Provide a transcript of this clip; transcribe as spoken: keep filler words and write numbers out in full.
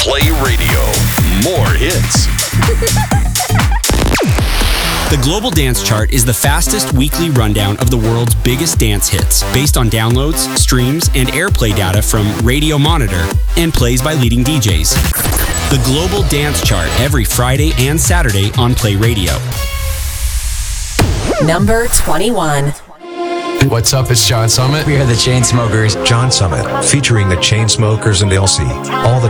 Play Radio. More hits. The Global Dance Chart is the fastest weekly rundown of the world's biggest dance hits, based on downloads, streams, and airplay data from Radio Monitor, and plays by leading D Js. The Global Dance Chart every Friday and Saturday on Play Radio. Number twenty-one. What's up? It's John Summit. We are the Chainsmokers. John Summit, featuring the Chainsmokers and L C. All the